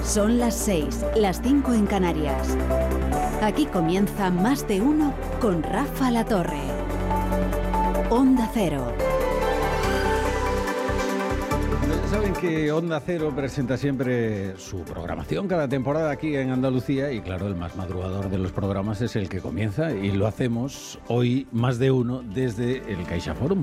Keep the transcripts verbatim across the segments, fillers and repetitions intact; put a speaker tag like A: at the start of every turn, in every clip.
A: Son las seis, las cinco en Canarias. Aquí comienza Más de Uno con Rafa La Torre. Onda Cero.
B: Saben que Onda Cero presenta siempre su programación cada temporada aquí en Andalucía y claro, el más madrugador de los programas es el que comienza y lo hacemos hoy Más de Uno desde el CaixaForum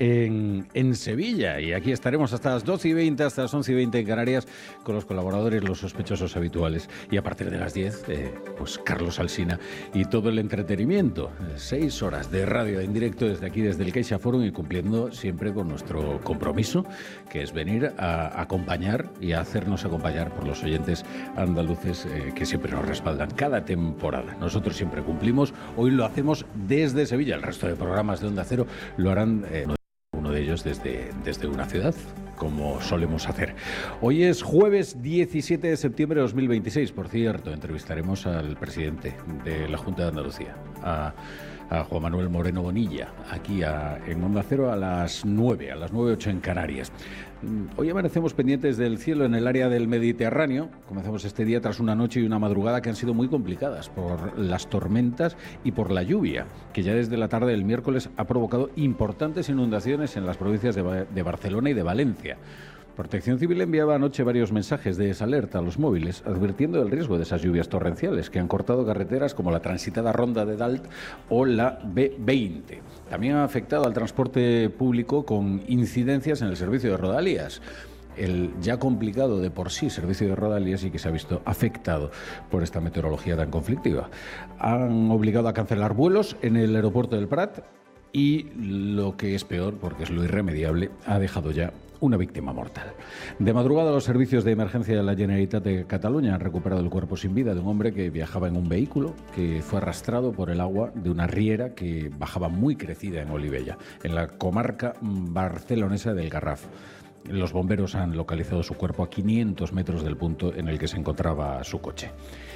B: en, en Sevilla y aquí estaremos hasta las doce y veinte, hasta las once y veinte en Canarias con los colaboradores, los sospechosos habituales y a partir de las diez, eh, pues Carlos Alsina y todo el entretenimiento. Seis horas de radio en directo desde aquí, desde el CaixaForum y cumpliendo siempre con nuestro compromiso que es venir a acompañar y a hacernos acompañar por los oyentes andaluces eh, que siempre nos respaldan cada temporada. Nosotros siempre cumplimos, hoy lo hacemos desde Sevilla, el resto de programas de Onda Cero lo harán, eh, uno de ellos desde, desde una ciudad, como solemos hacer. Hoy es jueves diecisiete de septiembre de dos mil veintiséis, por cierto, entrevistaremos al presidente de la Junta de Andalucía, a a Juan Manuel Moreno Bonilla, aquí a, en Onda Cero a las nueve, a las nueve ocho en Canarias. Hoy amanecemos pendientes del cielo en el área del Mediterráneo. Comenzamos este día tras una noche y una madrugada que han sido muy complicadas por las tormentas y por la lluvia, que ya desde la tarde del miércoles ha provocado importantes inundaciones en las provincias de, de Barcelona y de Valencia. Protección Civil enviaba anoche varios mensajes de desalerta a los móviles, advirtiendo del riesgo de esas lluvias torrenciales que han cortado carreteras como la transitada Ronda de Dalt o la B veinte. También ha afectado al transporte público con incidencias en el servicio de Rodalías. El ya complicado de por sí servicio de Rodalías y que se ha visto afectado por esta meteorología tan conflictiva. Han obligado a cancelar vuelos en el aeropuerto del Prat y, lo que es peor, porque es lo irremediable, ha dejado ya una víctima mortal. De madrugada, los servicios de emergencia de la Generalitat de Cataluña han recuperado el cuerpo sin vida de un hombre que viajaba en un vehículo que fue arrastrado por el agua de una riera que bajaba muy crecida en Olivella, en la comarca barcelonesa del Garraf. Los bomberos han localizado su cuerpo a quinientos metros del punto en el que se encontraba su coche.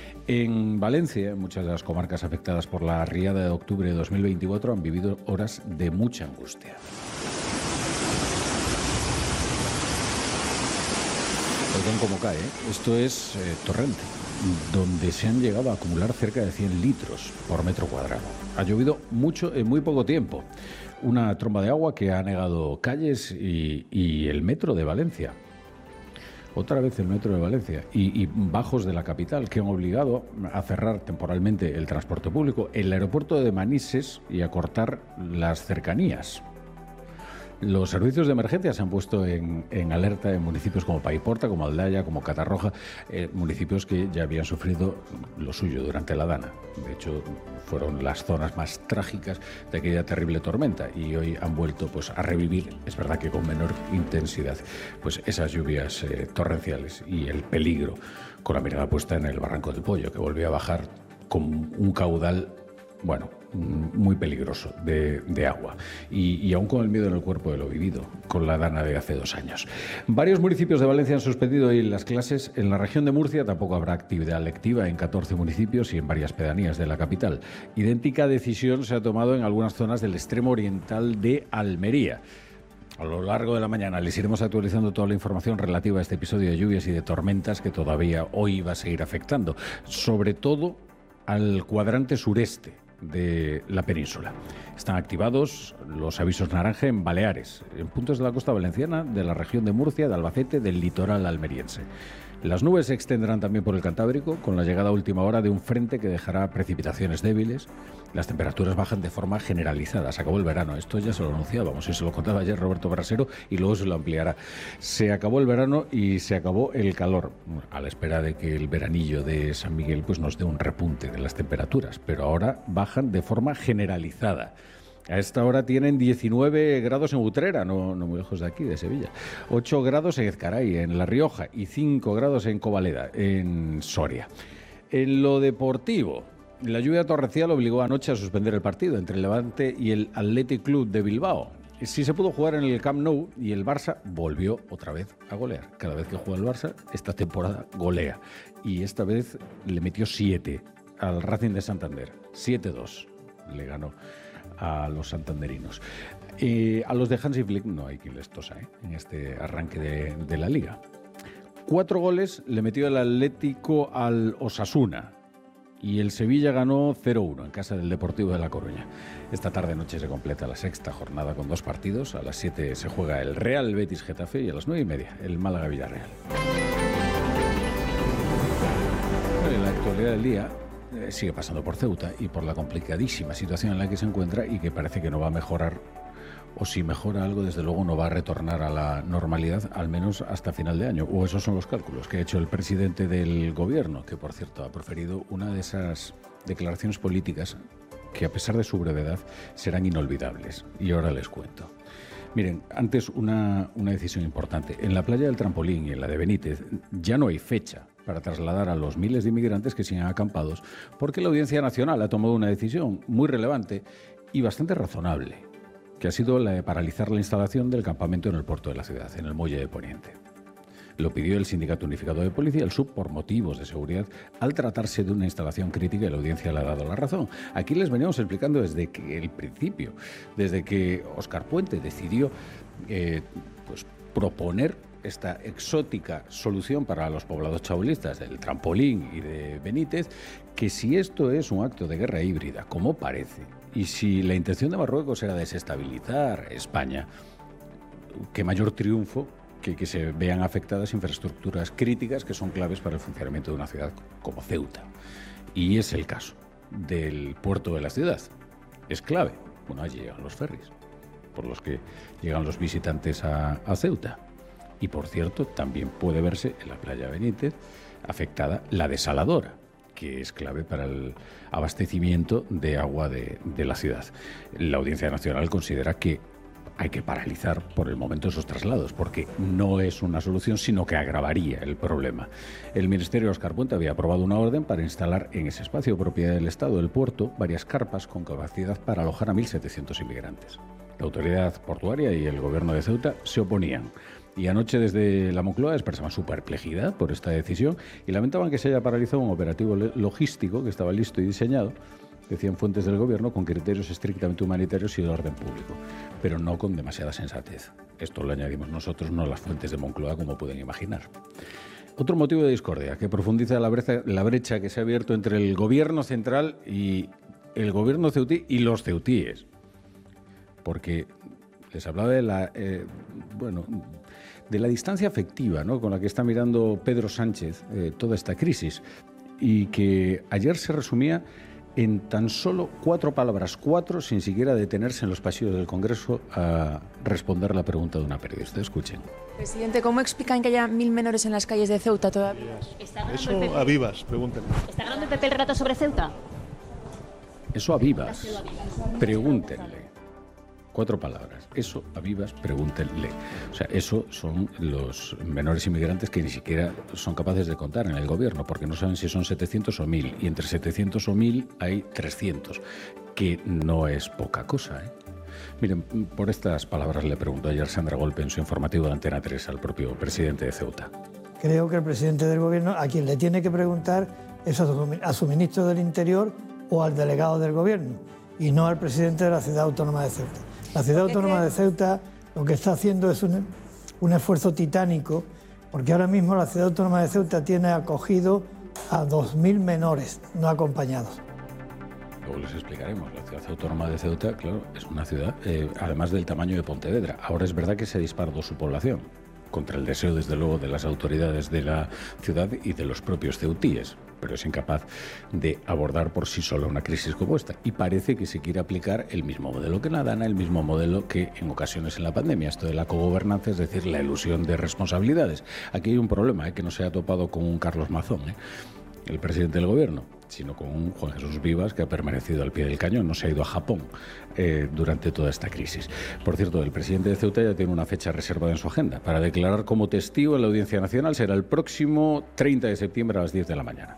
B: En Valencia, muchas de las comarcas afectadas por la riada de octubre de dos mil veinticuatro han vivido horas de mucha angustia. Oigan cómo cae, ¿eh? Esto es eh, Torrente, donde se han llegado a acumular cerca de cien litros por metro cuadrado. Ha llovido mucho en muy poco tiempo. Una tromba de agua que ha anegado calles y, y el metro de Valencia. Otra vez el metro de Valencia y, y bajos de la capital que han obligado a cerrar temporalmente el transporte público, el aeropuerto de Manises y a cortar las cercanías. Los servicios de emergencia se han puesto en, en alerta en municipios como Paiporta, como Aldaya, como Catarroja, eh, municipios que ya habían sufrido lo suyo durante la Dana. De hecho, fueron las zonas más trágicas de aquella terrible tormenta y hoy han vuelto pues, a revivir, es verdad que con menor intensidad, pues esas lluvias eh, torrenciales y el peligro, con la mirada puesta en el Barranco del Pollo, que volvió a bajar con un caudal, bueno, muy peligroso de, de agua y, y aún con el miedo en el cuerpo de lo vivido con la Dana de hace dos años. Varios municipios de Valencia han suspendido hoy las clases. En la región de Murcia tampoco habrá actividad lectiva en catorce municipios y en varias pedanías de la capital. Idéntica decisión se ha tomado en algunas zonas del extremo oriental de Almería. A lo largo de la mañana les iremos actualizando toda la información relativa a este episodio de lluvias y de tormentas que todavía hoy va a seguir afectando, sobre todo al cuadrante sureste de la península. Están activados los avisos naranja en Baleares, en puntos de la costa valenciana, de la región de Murcia, de Albacete, del litoral almeriense. Las nubes se extenderán también por el Cantábrico, con la llegada a última hora de un frente que dejará precipitaciones débiles. Las temperaturas bajan de forma generalizada. Se acabó el verano, esto ya se lo anunciábamos y se lo contaba ayer Roberto Brasero y luego se lo ampliará. Se acabó el verano y se acabó el calor, a la espera de que el veranillo de San Miguel pues, nos dé un repunte de las temperaturas, pero ahora bajan de forma generalizada. A esta hora tienen diecinueve grados en Utrera, no, no muy lejos de aquí, de Sevilla. ocho grados en Ezcaray, en La Rioja, y cinco grados en Covaleda, en Soria. En lo deportivo, la lluvia torrencial obligó anoche a suspender el partido entre el Levante y el Athletic Club de Bilbao. Sí se pudo jugar en el Camp Nou y el Barça volvió otra vez a golear. Cada vez que juega el Barça, esta temporada golea. Y esta vez le metió siete al Racing de Santander. siete dos le ganó a los santanderinos. Eh, a los de Hansi Flick no hay quien les tosa ¿eh? en este arranque de, de la Liga. Cuatro goles le metió el Atlético al Osasuna y el Sevilla ganó cero uno en casa del Deportivo de La Coruña. Esta tarde-noche se completa la sexta jornada con dos partidos. A las siete se juega el Real Betis-Getafe y a las nueve y media el Málaga-Villarreal. En la actualidad del día eh, sigue pasando por Ceuta y por la complicadísima situación en la que se encuentra y que parece que no va a mejorar, o si mejora algo, desde luego no va a retornar a la normalidad, al menos hasta final de año. O esos son los cálculos que ha hecho el presidente del gobierno, que por cierto ha proferido una de esas declaraciones políticas que, a pesar de su brevedad, serán inolvidables. Y ahora les cuento. Miren, antes una, una decisión importante. En la playa del Trampolín y en la de Benítez ya no hay fecha para trasladar a los miles de inmigrantes que siguen acampados, porque la Audiencia Nacional ha tomado una decisión muy relevante y bastante razonable, que ha sido la de paralizar la instalación del campamento en el puerto de la ciudad, en el muelle de Poniente. Lo pidió el Sindicato Unificado de Policía, el S U B, por motivos de seguridad, al tratarse de una instalación crítica, y la audiencia le ha dado la razón. Aquí les veníamos explicando desde que el principio, desde que Óscar Puente decidió eh, pues, proponer esta exótica solución para los poblados chabolistas del Trampolín y de Benítez, que si esto es un acto de guerra híbrida, como parece, y si la intención de Marruecos era desestabilizar España, qué mayor triunfo que que se vean afectadas infraestructuras críticas que son claves para el funcionamiento de una ciudad como Ceuta. Y es el caso del puerto de la ciudad. Es clave. Bueno, allí llegan los ferries, por los que llegan los visitantes a, a Ceuta. Y, por cierto, también puede verse en la playa Benítez afectada la desaladora, que es clave para el abastecimiento de agua de, de la ciudad. La Audiencia Nacional considera que hay que paralizar por el momento esos traslados, porque no es una solución, sino que agravaría el problema. El Ministerio de Óscar Puente había aprobado una orden para instalar en ese espacio, propiedad del Estado, del puerto, varias carpas con capacidad para alojar a mil setecientos inmigrantes. La autoridad portuaria y el gobierno de Ceuta se oponían. Y anoche desde la Moncloa expresaban su perplejidad por esta decisión y lamentaban que se haya paralizado un operativo logístico que estaba listo y diseñado, decían fuentes del gobierno, con criterios estrictamente humanitarios y de orden público, pero no con demasiada sensatez. Esto lo añadimos nosotros, no las fuentes de Moncloa, como pueden imaginar. Otro motivo de discordia que profundiza la brecha, la brecha que se ha abierto entre el gobierno central y el gobierno ceutí y los ceutíes. Porque les hablaba de la, eh, bueno, de la distancia afectiva, ¿no?, con la que está mirando Pedro Sánchez eh, toda esta crisis, y que ayer se resumía en tan solo cuatro palabras, cuatro, sin siquiera detenerse en los pasillos del Congreso a responder la pregunta de una periodista. Escuchen.
C: Presidente, ¿cómo explican que haya mil menores en las calles de Ceuta todavía?
D: Eso a vivas, pregúntenle.
E: ¿Está ganando el P P el relato sobre Ceuta?
B: Eso a vivas, pregúntenle. Cuatro palabras. Eso a vivas, pregúntenle. O sea, eso son los menores inmigrantes que ni siquiera son capaces de contar en el gobierno, porque no saben si son setecientos o mil, y entre setecientos o mil hay trescientos, que no es poca cosa, ¿eh? Miren, por estas palabras le preguntó ayer Sandra Golpe en su informativo de Antena tres al propio presidente de Ceuta.
F: Creo que el presidente del gobierno, a quien le tiene que preguntar, es a su, a su ministro del Interior o al delegado del gobierno, y no al presidente de la Ciudad Autónoma de Ceuta. La Ciudad Autónoma de Ceuta lo que está haciendo es un, un esfuerzo titánico, porque ahora mismo la Ciudad Autónoma de Ceuta tiene acogido a dos mil menores no acompañados.
B: Luego les explicaremos. La Ciudad Autónoma de Ceuta, claro, es una ciudad, eh, además del tamaño de Pontevedra. Ahora es verdad que se disparó su población, contra el deseo, desde luego, de las autoridades de la ciudad y de los propios ceutíes, pero es incapaz de abordar por sí sola una crisis como esta. Y parece que se quiere aplicar el mismo modelo que en la Dana, el mismo modelo que en ocasiones en la pandemia, esto de la cogobernanza, es decir, la elusión de responsabilidades. Aquí hay un problema, ¿eh?, que no se ha topado con un Carlos Mazón, ¿eh?, el presidente del gobierno, sino con un Juan Jesús Vivas, que ha permanecido al pie del cañón, no se ha ido a Japón eh, durante toda esta crisis. Por cierto, el presidente de Ceuta ya tiene una fecha reservada en su agenda para declarar como testigo en la Audiencia Nacional. Será el próximo treinta de septiembre a las diez de la mañana.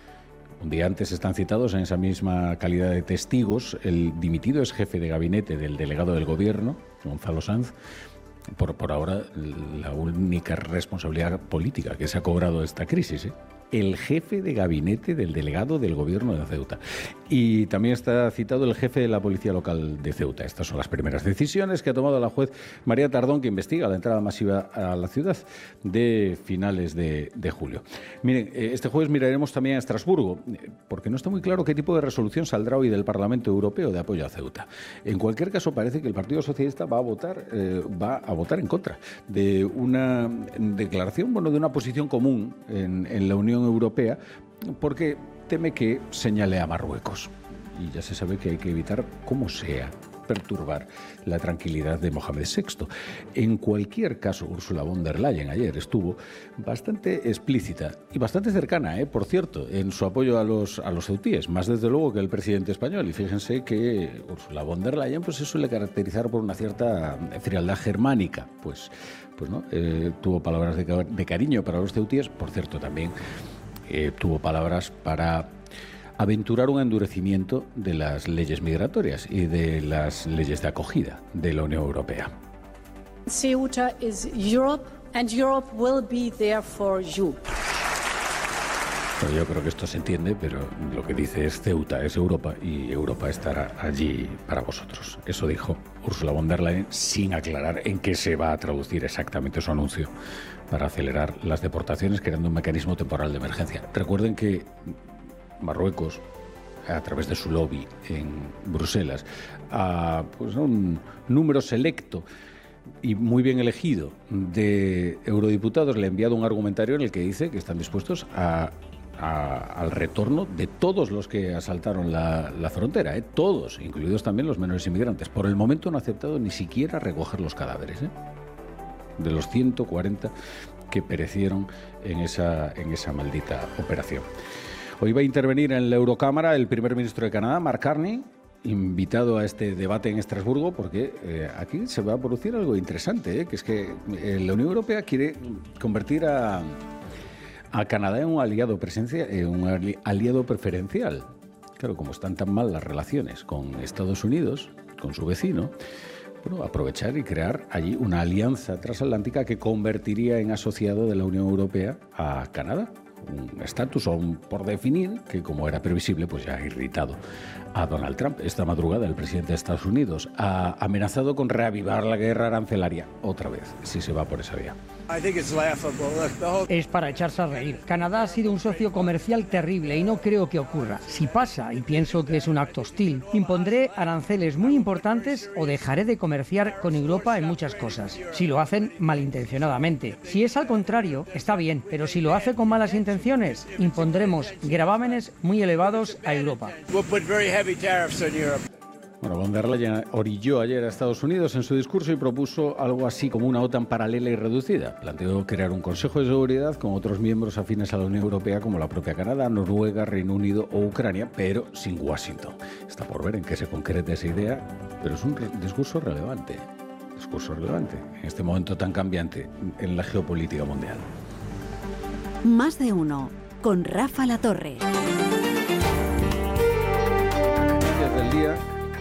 B: Un día antes están citados en esa misma calidad de testigos el dimitido ex jefe de gabinete del delegado del gobierno, Gonzalo Sanz, por, por ahora la única responsabilidad política que se ha cobrado esta crisis, ¿eh? el jefe de gabinete del delegado del gobierno de Ceuta. Y también está citado el jefe de la policía local de Ceuta. Estas son las primeras decisiones que ha tomado la juez María Tardón, que investiga la entrada masiva a la ciudad de finales de, de julio. Miren, este jueves miraremos también a Estrasburgo, porque no está muy claro qué tipo de resolución saldrá hoy del Parlamento Europeo de apoyo a Ceuta. En cualquier caso, parece que el Partido Socialista va a votar, eh, va a votar en contra de una declaración, bueno, de una posición común en, en la Unión Europea, porque teme que señale a Marruecos. Y ya se sabe que hay que evitar, como sea, perturbar la tranquilidad de Mohamed sexto. En cualquier caso, Ursula von der Leyen ayer estuvo bastante explícita y bastante cercana, ¿eh? por cierto, en su apoyo a los, a los ceutíes, más desde luego que el presidente español. Y fíjense que Ursula von der Leyen pues, se suele caracterizar por una cierta frialdad germánica. Pues, pues no, eh, tuvo palabras de, de cariño para los ceutíes, por cierto, también eh, tuvo palabras para aventurar un endurecimiento de las leyes migratorias y de las leyes de acogida de la Unión Europea.
G: Ceuta is Europe and Europe will be there for you.
B: Pero yo creo que esto se entiende, pero lo que dice es Ceuta es Europa y Europa estará allí para vosotros. Eso dijo Ursula von der Leyen sin aclarar en qué se va a traducir exactamente su anuncio para acelerar las deportaciones, creando un mecanismo temporal de emergencia. Recuerden que Marruecos, a través de su lobby en Bruselas, a pues, un número selecto y muy bien elegido de eurodiputados, le ha enviado un argumentario en el que dice que están dispuestos a, a, al retorno de todos los que asaltaron la, la frontera, ¿eh? todos, incluidos también los menores inmigrantes. Por el momento no ha aceptado ni siquiera recoger los cadáveres, ¿eh? de los ciento cuarenta que perecieron en esa, en esa maldita operación. Hoy va a intervenir en la Eurocámara el primer ministro de Canadá, Mark Carney, invitado a este debate en Estrasburgo, porque eh, aquí se va a producir algo interesante, ¿eh? que es que eh, la Unión Europea quiere convertir a, a Canadá en un aliado, presencia, en un ali, aliado preferencial. Claro, como están tan mal las relaciones con Estados Unidos, con su vecino, bueno, aprovechar y crear allí una alianza transatlántica que convertiría en asociado de la Unión Europea a Canadá. Un estatus aún por definir que, como era previsible, pues ya ha irritado a Donald Trump. Esta madrugada el presidente de Estados Unidos ha amenazado con reavivar la guerra arancelaria otra vez, si se va por esa vía.
H: Es para echarse a reír. Canadá ha sido un socio comercial terrible y no creo que ocurra. Si pasa, y pienso que es un acto hostil, impondré aranceles muy importantes o dejaré de comerciar con Europa en muchas cosas. Si lo hacen malintencionadamente. Si es al contrario, está bien, pero si lo hace con malas intenciones, impondremos gravámenes muy elevados a Europa.
B: Bueno, von der Leyen orilló ayer a Estados Unidos en su discurso y propuso algo así como una OTAN paralela y reducida. Planteó crear un Consejo de Seguridad con otros miembros afines a la Unión Europea como la propia Canadá, Noruega, Reino Unido o Ucrania, pero sin Washington. Está por ver en qué se concreta esa idea, pero es un re- discurso relevante. Discurso relevante en este momento tan cambiante en la geopolítica mundial.
A: Más de uno, con Rafa La Torre.
B: Noticias del día.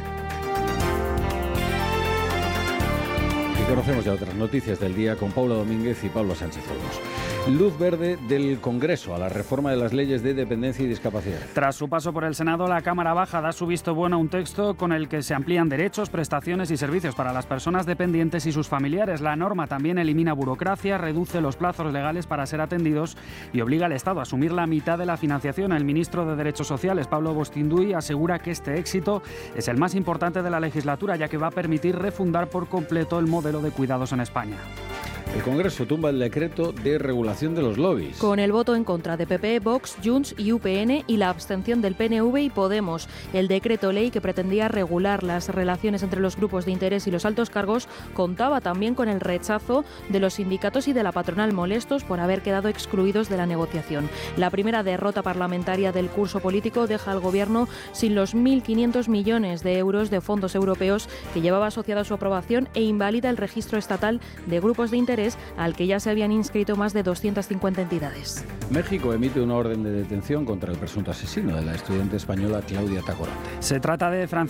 B: Y conocemos ya otras noticias del día con Paula Domínguez y Pablo Sánchez Olmos. Luz verde del Congreso a la reforma de las leyes de dependencia y discapacidad.
I: Tras su paso por el Senado, la Cámara Baja da su visto bueno a un texto con el que se amplían derechos, prestaciones y servicios para las personas dependientes y sus familiares. La norma también elimina burocracia, reduce los plazos legales para ser atendidos y obliga al Estado a asumir la mitad de la financiación. El ministro de Derechos Sociales, Pablo Bostinduy, asegura que este éxito es el más importante de la legislatura, ya que va a permitir refundar por completo el modelo de cuidados en España.
B: El Congreso tumba el decreto de regulación de los lobbies.
J: Con el voto en contra de P P, Vox, Junts y U P N y la abstención del P N V y Podemos, el decreto ley que pretendía regular las relaciones entre los grupos de interés y los altos cargos contaba también con el rechazo de los sindicatos y de la patronal, molestos por haber quedado excluidos de la negociación. La primera derrota parlamentaria del curso político deja al Gobierno sin los mil quinientos millones de euros de fondos europeos que llevaba asociado a su aprobación e invalida el registro estatal de grupos de interés al que ya se habían inscrito más de doscientas cincuenta entidades.
B: México emite una orden de detención contra el presunto asesino de la estudiante española Claudia Tacoronte.
I: Se trata de Francisco